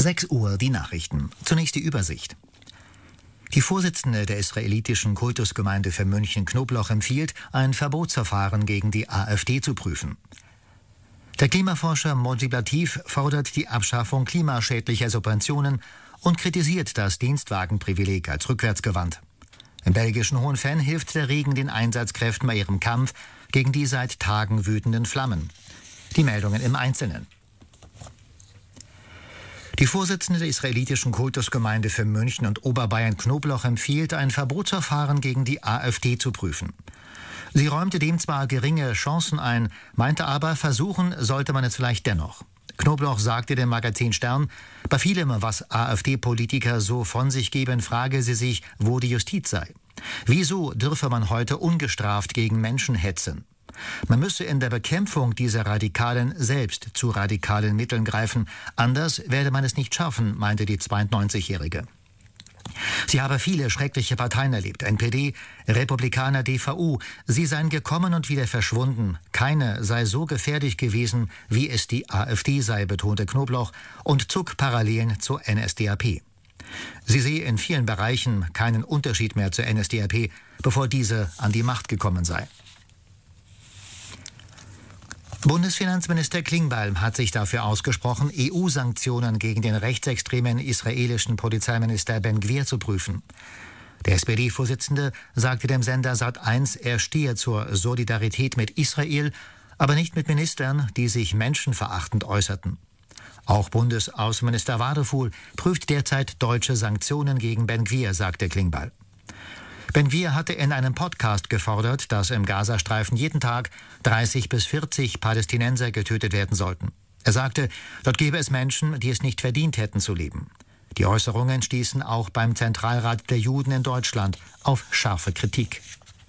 6 Uhr die Nachrichten. Zunächst die Übersicht. Die Vorsitzende der israelitischen Kultusgemeinde für München-Knoblauch empfiehlt, ein Verbotsverfahren gegen die AfD zu prüfen. Der Klimaforscher Mojib Latif fordert die Abschaffung klimaschädlicher Subventionen und kritisiert das Dienstwagenprivileg als rückwärtsgewandt. Im belgischen Hohenfenn hilft der Regen den Einsatzkräften bei ihrem Kampf gegen die seit Tagen wütenden Flammen. Die Meldungen im Einzelnen. Die Vorsitzende der israelitischen Kultusgemeinde für München und Oberbayern-Knoblauch empfiehlt, ein Verbotsverfahren gegen die AfD zu prüfen. Sie räumte dem zwar geringe Chancen ein, meinte aber, versuchen sollte man es vielleicht dennoch. Knoblauch sagte dem Magazin Stern, bei vielem, was AfD-Politiker so von sich geben, frage sie sich, wo die Justiz sei. Wieso dürfe man heute ungestraft gegen Menschen hetzen? Man müsse in der Bekämpfung dieser Radikalen selbst zu radikalen Mitteln greifen. Anders werde man es nicht schaffen, meinte die 92-Jährige. Sie habe viele schreckliche Parteien erlebt. NPD, Republikaner, DVU. Sie seien gekommen und wieder verschwunden. Keine sei so gefährlich gewesen, wie es die AfD sei, betonte Knoblauch und zog Parallelen zur NSDAP. Sie sehe in vielen Bereichen keinen Unterschied mehr zur NSDAP, bevor diese an die Macht gekommen sei. Bundesfinanzminister Klingbeil hat sich dafür ausgesprochen, EU-Sanktionen gegen den rechtsextremen israelischen Polizeiminister Ben-Gvir zu prüfen. Der SPD-Vorsitzende sagte dem Sender Sat.1, er stehe zur Solidarität mit Israel, aber nicht mit Ministern, die sich menschenverachtend äußerten. Auch Bundesaußenminister Wadefuhl prüft derzeit deutsche Sanktionen gegen Ben-Gvir, sagte Klingbeil. Ben-Gvir hatte in einem Podcast gefordert, dass im Gazastreifen jeden Tag 30 bis 40 Palästinenser getötet werden sollten. Er sagte, dort gäbe es Menschen, die es nicht verdient hätten zu leben. Die Äußerungen stießen auch beim Zentralrat der Juden in Deutschland auf scharfe Kritik.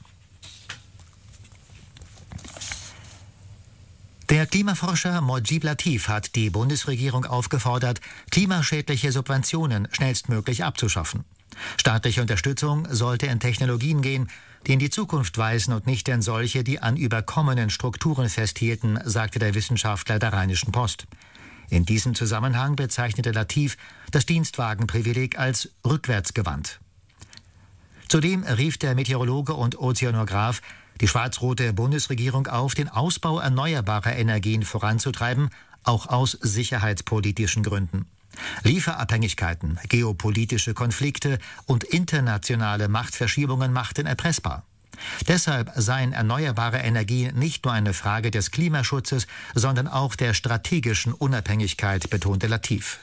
Der Klimaforscher Mojib Latif hat die Bundesregierung aufgefordert, klimaschädliche Subventionen schnellstmöglich abzuschaffen. Staatliche Unterstützung sollte in Technologien gehen, die in die Zukunft weisen und nicht in solche, die an überkommenen Strukturen festhielten, sagte der Wissenschaftler der Rheinischen Post. In diesem Zusammenhang bezeichnete Latif das Dienstwagenprivileg als rückwärtsgewandt. Zudem rief der Meteorologe und Ozeanograph die schwarz-rote Bundesregierung auf, den Ausbau erneuerbarer Energien voranzutreiben, auch aus sicherheitspolitischen Gründen. Lieferabhängigkeiten, geopolitische Konflikte und internationale Machtverschiebungen machten erpressbar. Deshalb seien erneuerbare Energien nicht nur eine Frage des Klimaschutzes, sondern auch der strategischen Unabhängigkeit, betonte Latif.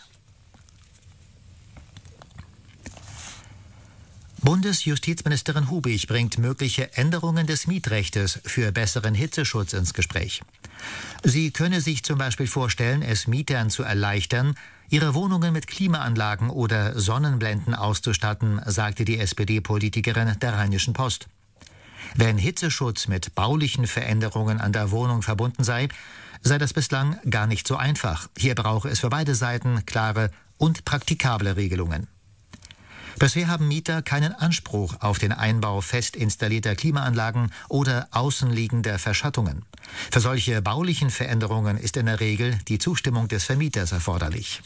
Bundesjustizministerin Hubig bringt mögliche Änderungen des Mietrechtes für besseren Hitzeschutz ins Gespräch. Sie könne sich zum Beispiel vorstellen, es Mietern zu erleichtern, ihre Wohnungen mit Klimaanlagen oder Sonnenblenden auszustatten, sagte die SPD-Politikerin der Rheinischen Post. Wenn Hitzeschutz mit baulichen Veränderungen an der Wohnung verbunden sei das bislang gar nicht so einfach. Hier brauche es für beide Seiten klare und praktikable Regelungen. Bisher haben Mieter keinen Anspruch auf den Einbau fest installierter Klimaanlagen oder außenliegender Verschattungen. Für solche baulichen Veränderungen ist in der Regel die Zustimmung des Vermieters erforderlich.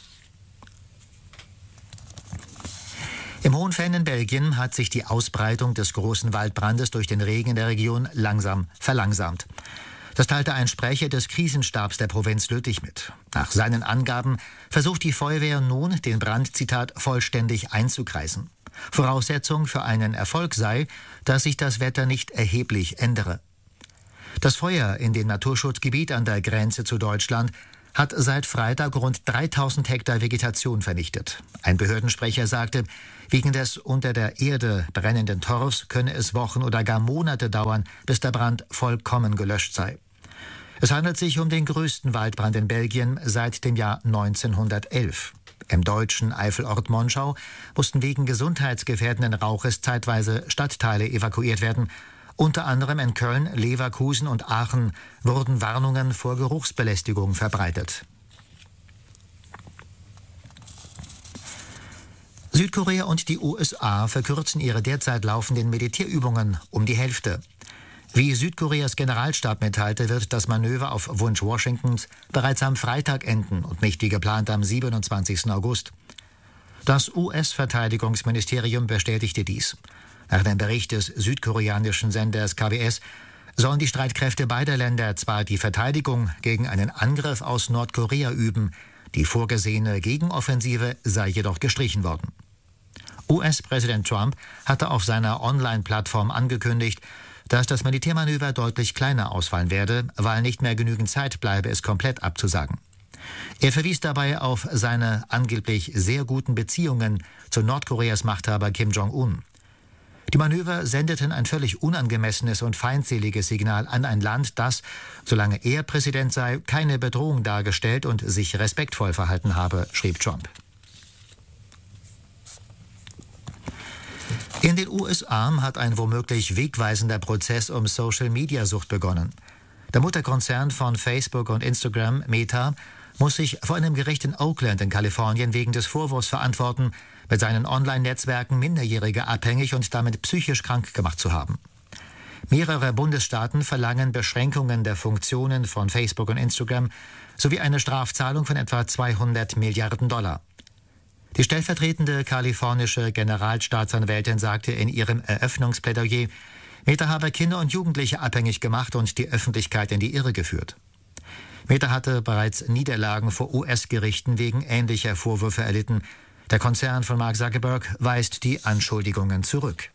Im Hohenfenn in Belgien hat sich die Ausbreitung des großen Waldbrandes durch den Regen in der Region langsam verlangsamt. Das teilte ein Sprecher des Krisenstabs der Provinz Lüttich mit. Nach seinen Angaben versucht die Feuerwehr nun, den Brand, Zitat, vollständig einzukreisen. Voraussetzung für einen Erfolg sei, dass sich das Wetter nicht erheblich ändere. Das Feuer in dem Naturschutzgebiet an der Grenze zu Deutschland hat seit Freitag rund 3000 Hektar Vegetation vernichtet. Ein Behördensprecher sagte, wegen des unter der Erde brennenden Torfs könne es Wochen oder gar Monate dauern, bis der Brand vollkommen gelöscht sei. Es handelt sich um den größten Waldbrand in Belgien seit dem Jahr 1911. Im deutschen Eifelort Monschau mussten wegen gesundheitsgefährdenden Rauches zeitweise Stadtteile evakuiert werden. Unter anderem in Köln, Leverkusen und Aachen wurden Warnungen vor Geruchsbelästigung verbreitet. Südkorea und die USA verkürzen ihre derzeit laufenden Militärübungen um die Hälfte. Wie Südkoreas Generalstab mitteilte, wird das Manöver auf Wunsch Washingtons bereits am Freitag enden und nicht wie geplant am 27. August. Das US-Verteidigungsministerium bestätigte dies. Nach dem Bericht des südkoreanischen Senders KBS sollen die Streitkräfte beider Länder zwar die Verteidigung gegen einen Angriff aus Nordkorea üben, die vorgesehene Gegenoffensive sei jedoch gestrichen worden. US-Präsident Trump hatte auf seiner Online-Plattform angekündigt, dass das Militärmanöver deutlich kleiner ausfallen werde, weil nicht mehr genügend Zeit bleibe, es komplett abzusagen. Er verwies dabei auf seine angeblich sehr guten Beziehungen zu Nordkoreas Machthaber Kim Jong-un. Die Manöver sendeten ein völlig unangemessenes und feindseliges Signal an ein Land, das, solange er Präsident sei, keine Bedrohung dargestellt und sich respektvoll verhalten habe, schrieb Trump. In den USA hat ein womöglich wegweisender Prozess um Social-Media-Sucht begonnen. Der Mutterkonzern von Facebook und Instagram, Meta, muss sich vor einem Gericht in Oakland in Kalifornien wegen des Vorwurfs verantworten, mit seinen Online-Netzwerken Minderjährige abhängig und damit psychisch krank gemacht zu haben. Mehrere Bundesstaaten verlangen Beschränkungen der Funktionen von Facebook und Instagram sowie eine Strafzahlung von etwa $200 Milliarden. Die stellvertretende kalifornische Generalstaatsanwältin sagte in ihrem Eröffnungsplädoyer, Meta habe Kinder und Jugendliche abhängig gemacht und die Öffentlichkeit in die Irre geführt. Meta hatte bereits Niederlagen vor US-Gerichten wegen ähnlicher Vorwürfe erlitten. Der Konzern von Mark Zuckerberg weist die Anschuldigungen zurück.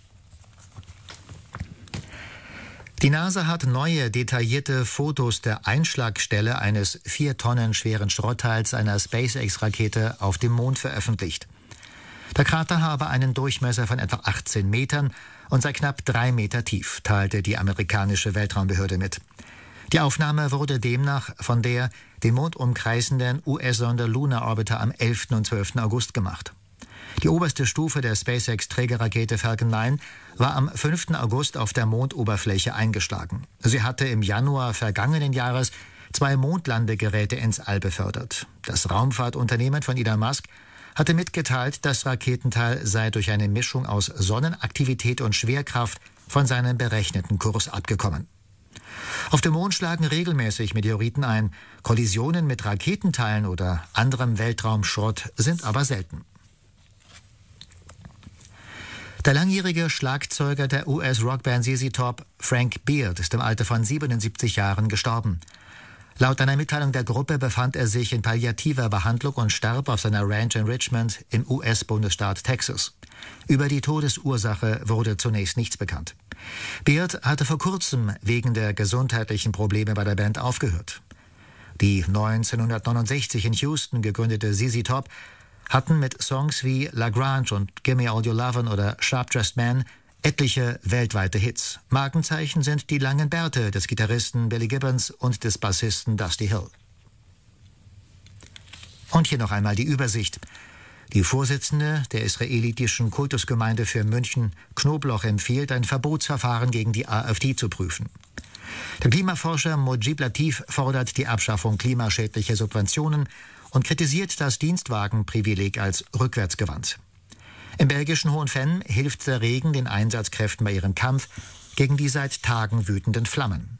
Die NASA hat neue, detaillierte Fotos der Einschlagstelle eines 4 Tonnen schweren Schrottteils einer SpaceX-Rakete auf dem Mond veröffentlicht. Der Krater habe einen Durchmesser von etwa 18 Metern und sei knapp 3 Meter tief, teilte die amerikanische Weltraumbehörde mit. Die Aufnahme wurde demnach von der den Mond umkreisenden US-Sonde Lunar Orbiter am 11. und 12. August gemacht. Die oberste Stufe der SpaceX-Trägerrakete Falcon 9 war am 5. August auf der Mondoberfläche eingeschlagen. Sie hatte im Januar vergangenen Jahres 2 Mondlandegeräte ins All befördert. Das Raumfahrtunternehmen von Elon Musk hatte mitgeteilt, das Raketenteil sei durch eine Mischung aus Sonnenaktivität und Schwerkraft von seinem berechneten Kurs abgekommen. Auf dem Mond schlagen regelmäßig Meteoriten ein. Kollisionen mit Raketenteilen oder anderem Weltraumschrott sind aber selten. Der langjährige Schlagzeuger der US-Rockband ZZ Top, Frank Beard, ist im Alter von 77 Jahren gestorben. Laut einer Mitteilung der Gruppe befand er sich in palliativer Behandlung und starb auf seiner Ranch in Richmond im US-Bundesstaat Texas. Über die Todesursache wurde zunächst nichts bekannt. Beard hatte vor kurzem wegen der gesundheitlichen Probleme bei der Band aufgehört. Die 1969 in Houston gegründete ZZ Top hatten mit Songs wie La Grange und Gimme All Your Lovin' oder Sharp Dressed Man etliche weltweite Hits. Markenzeichen sind die langen Bärte des Gitarristen Billy Gibbons und des Bassisten Dusty Hill. Und hier noch einmal die Übersicht. Die Vorsitzende der israelitischen Kultusgemeinde für München, Knobloch, empfiehlt, ein Verbotsverfahren gegen die AfD zu prüfen. Der Klimaforscher Mojib Latif fordert die Abschaffung klimaschädlicher Subventionen und kritisiert das Dienstwagenprivileg als rückwärtsgewandt. Im belgischen Hohenfenn hilft der Regen den Einsatzkräften bei ihrem Kampf gegen die seit Tagen wütenden Flammen.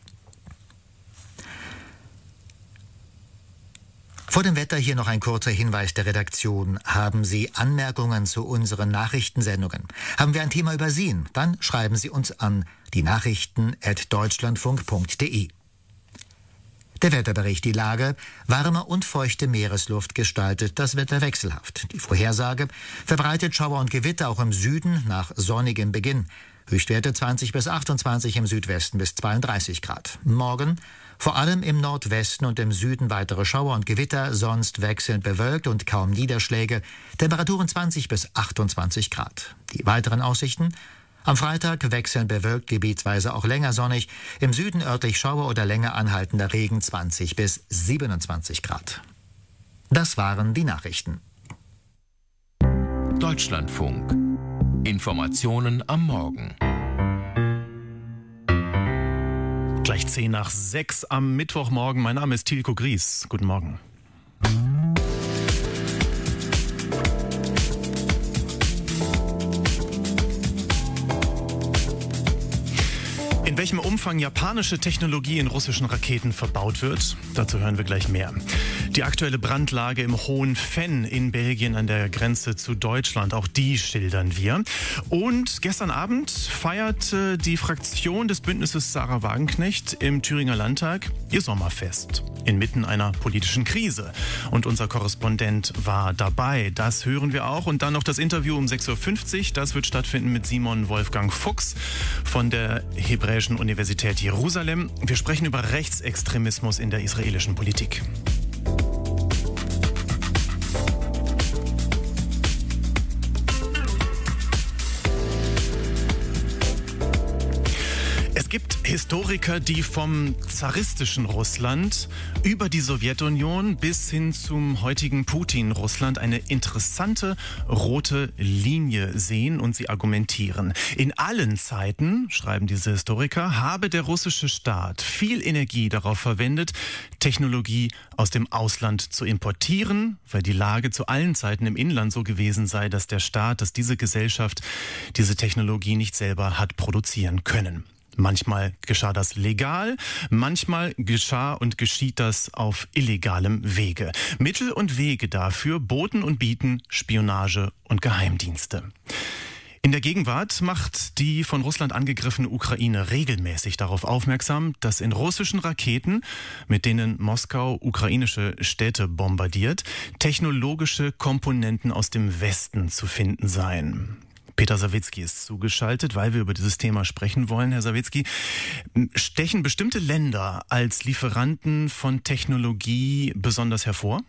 Vor dem Wetter hier noch ein kurzer Hinweis der Redaktion. Haben Sie Anmerkungen zu unseren Nachrichtensendungen? Haben wir ein Thema übersehen? Dann schreiben Sie uns an dienachrichten@deutschlandfunk.de. Der Wetterbericht, die Lage: warme und feuchte Meeresluft gestaltet das Wetter wechselhaft. Die Vorhersage: verbreitet Schauer und Gewitter auch im Süden nach sonnigem Beginn. Höchstwerte 20 bis 28, im Südwesten bis 32 Grad. Morgen vor allem im Nordwesten und im Süden weitere Schauer und Gewitter, sonst wechselnd bewölkt und kaum Niederschläge. Temperaturen 20 bis 28 Grad. Die weiteren Aussichten: am Freitag wechselnd bewölkt, gebietsweise auch länger sonnig. Im Süden örtlich Schauer oder länger anhaltender Regen, 20 bis 27 Grad. Das waren die Nachrichten. Deutschlandfunk. Informationen am Morgen. Gleich 5:10 am Mittwochmorgen. Mein Name ist Tilko Gries. Guten Morgen. In In welchem Umfang japanische Technologie in russischen Raketen verbaut wird, dazu hören wir gleich mehr. Die aktuelle Brandlage im Hohen Venn in Belgien an der Grenze zu Deutschland, auch die schildern wir. Und gestern Abend feierte die Fraktion des Bündnisses Sarah Wagenknecht im Thüringer Landtag ihr Sommerfest inmitten einer politischen Krise. Und unser Korrespondent war dabei. Das hören wir auch. Und dann noch das Interview um 6.50 Uhr. Das wird stattfinden mit Simon Wolfgang Fuchs von der Hebräischen Universität Jerusalem. Wir sprechen über Rechtsextremismus in der israelischen Politik. Es gibt Historiker, die vom zaristischen Russland über die Sowjetunion bis hin zum heutigen Putin-Russland eine interessante rote Linie sehen und sie argumentieren. In allen Zeiten, schreiben diese Historiker, habe der russische Staat viel Energie darauf verwendet, Technologie aus dem Ausland zu importieren, weil die Lage zu allen Zeiten im Inland so gewesen sei, dass der Staat, dass diese Gesellschaft diese Technologie nicht selber hat produzieren können. Manchmal geschah das legal, manchmal geschah und geschieht das auf illegalem Wege. Mittel und Wege dafür boten und bieten Spionage und Geheimdienste. In der Gegenwart macht die von Russland angegriffene Ukraine regelmäßig darauf aufmerksam, dass in russischen Raketen, mit denen Moskau ukrainische Städte bombardiert, technologische Komponenten aus dem Westen zu finden seien. Peter Sawicki ist zugeschaltet, weil wir über dieses Thema sprechen wollen. Herr Sawicki, stechen bestimmte Länder als Lieferanten von Technologie besonders hervor?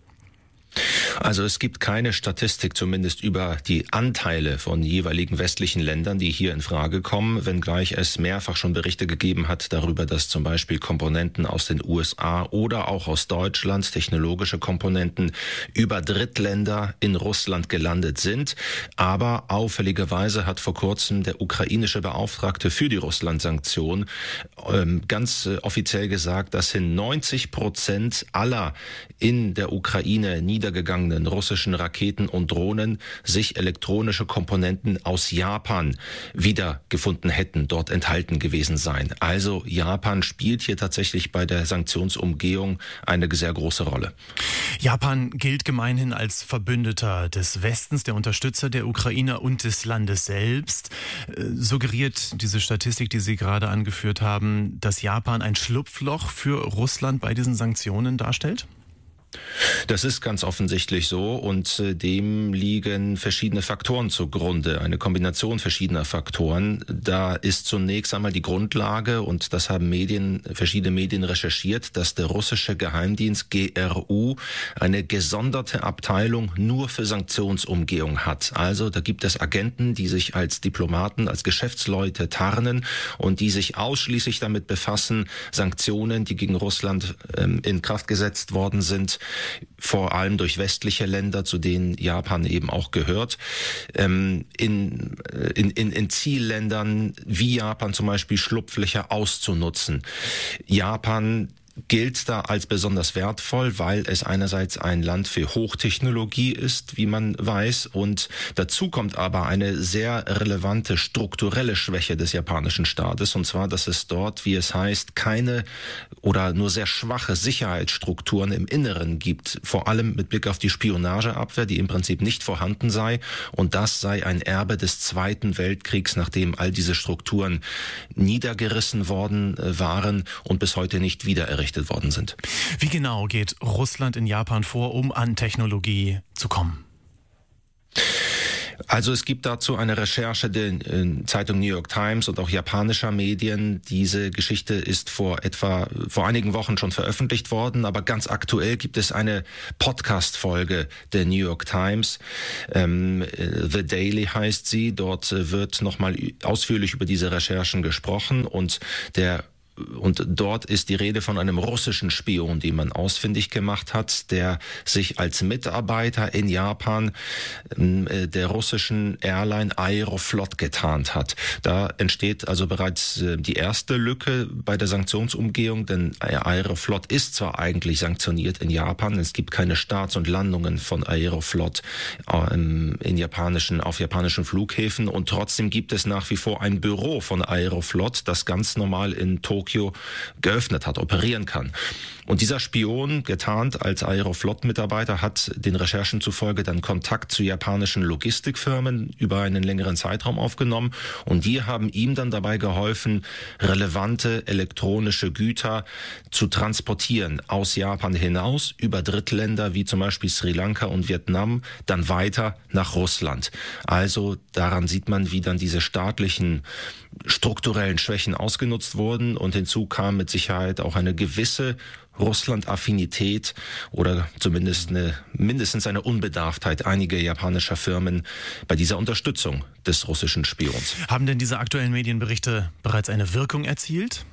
Also es gibt keine Statistik zumindest über die Anteile von jeweiligen westlichen Ländern, die hier in Frage kommen, wenngleich es mehrfach schon Berichte gegeben hat darüber, dass zum Beispiel Komponenten aus den USA oder auch aus Deutschland, technologische Komponenten, über Drittländer in Russland gelandet sind. Aber auffälligerweise hat vor kurzem der ukrainische Beauftragte für die Russland-Sanktion ganz offiziell gesagt, dass 90% aller in der Ukraine niedergegangenen russischen Raketen und Drohnen sich elektronische Komponenten aus Japan wiedergefunden hätten, dort enthalten gewesen seien. Also Japan spielt hier tatsächlich bei der Sanktionsumgehung eine sehr große Rolle. Japan gilt gemeinhin als Verbündeter des Westens, der Unterstützer der Ukrainer und des Landes selbst. Suggeriert diese Statistik, die Sie gerade angeführt haben, dass Japan ein Schlupfloch für Russland bei diesen Sanktionen darstellt? Das ist ganz offensichtlich so und dem liegen verschiedene Faktoren zugrunde, eine Kombination verschiedener Faktoren. Da ist zunächst einmal die Grundlage, und das haben verschiedene Medien recherchiert, dass der russische Geheimdienst GRU eine gesonderte Abteilung nur für Sanktionsumgehung hat. Also da gibt es Agenten, die sich als Diplomaten, als Geschäftsleute tarnen und die sich ausschließlich damit befassen, Sanktionen, die gegen Russland in Kraft gesetzt worden sind, vor allem durch westliche Länder, zu denen Japan eben auch gehört, in Zielländern wie Japan zum Beispiel Schlupflöcher auszunutzen. Japan gilt da als besonders wertvoll, weil es einerseits ein Land für Hochtechnologie ist, wie man weiß, und dazu kommt aber eine sehr relevante strukturelle Schwäche des japanischen Staates, und zwar, dass es dort, wie es heißt, keine oder nur sehr schwache Sicherheitsstrukturen im Inneren gibt, vor allem mit Blick auf die Spionageabwehr, die im Prinzip nicht vorhanden sei, und das sei ein Erbe des Zweiten Weltkriegs, nachdem all diese Strukturen niedergerissen worden waren und bis heute nicht wieder errichtet worden sind. Wie genau geht Russland in Japan vor, um an Technologie zu kommen? Also es gibt dazu eine Recherche der Zeitung New York Times und auch japanischer Medien. Diese Geschichte ist vor einigen Wochen schon veröffentlicht worden, aber ganz aktuell gibt es eine Podcast-Folge der New York Times. The Daily heißt sie. Dort wird nochmal ausführlich über diese Recherchen gesprochen, und der Und dort ist die Rede von einem russischen Spion, den man ausfindig gemacht hat, der sich als Mitarbeiter in Japan der russischen Airline Aeroflot getarnt hat. Da entsteht also bereits die erste Lücke bei der Sanktionsumgehung, denn Aeroflot ist zwar eigentlich sanktioniert in Japan, es gibt keine Starts und Landungen von Aeroflot auf japanischen Flughäfen, und trotzdem gibt es nach wie vor ein Büro von Aeroflot, das ganz normal in Tokio geöffnet hat, operieren kann. Und dieser Spion, getarnt als Aeroflot-Mitarbeiter, hat den Recherchen zufolge dann Kontakt zu japanischen Logistikfirmen über einen längeren Zeitraum aufgenommen, und die haben ihm dann dabei geholfen, relevante elektronische Güter zu transportieren aus Japan hinaus, über Drittländer wie zum Beispiel Sri Lanka und Vietnam, dann weiter nach Russland. Also daran sieht man, wie dann diese staatlichen strukturellen Schwächen ausgenutzt wurden, und hinzu kam mit Sicherheit auch eine gewisse Russland-Affinität oder zumindest mindestens eine Unbedarftheit einiger japanischer Firmen bei dieser Unterstützung des russischen Spions. Haben denn diese aktuellen Medienberichte bereits eine Wirkung erzielt?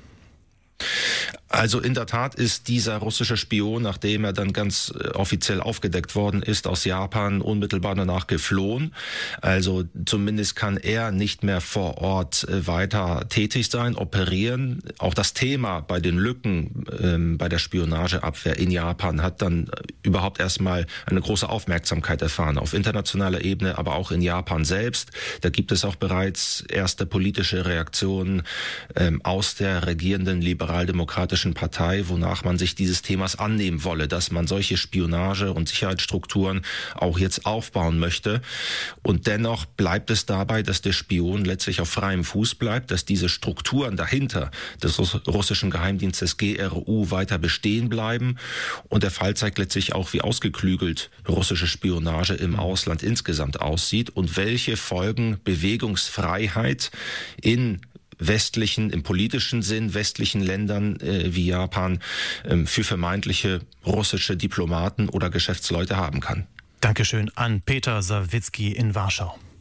Also in der Tat ist dieser russische Spion, nachdem er dann ganz offiziell aufgedeckt worden ist, aus Japan unmittelbar danach geflohen. Also zumindest kann er nicht mehr vor Ort weiter tätig sein, operieren. Auch das Thema bei den Lücken bei der Spionageabwehr in Japan hat dann überhaupt erstmal eine große Aufmerksamkeit erfahren, auf internationaler Ebene, aber auch in Japan selbst. Da gibt es auch bereits erste politische Reaktionen aus der regierenden liberaldemokratischen Partei, wonach man sich dieses Themas annehmen wolle, dass man solche Spionage- und Sicherheitsstrukturen auch jetzt aufbauen möchte. Und dennoch bleibt es dabei, dass der Spion letztlich auf freiem Fuß bleibt, dass diese Strukturen dahinter des russischen Geheimdienstes GRU weiter bestehen bleiben. Und der Fall zeigt letztlich auch, wie ausgeklügelt russische Spionage im Ausland insgesamt aussieht und welche Folgen Bewegungsfreiheit im politischen Sinn, westlichen Ländern wie Japan für vermeintliche russische Diplomaten oder Geschäftsleute haben kann. Dankeschön an Peter Sawicki in Warschau.